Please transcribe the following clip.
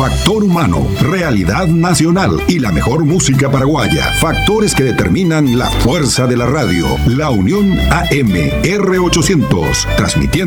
Factor humano, realidad nacional y la mejor música paraguaya. Factores que determinan la fuerza de la radio. La Unión AM R800, transmitiendo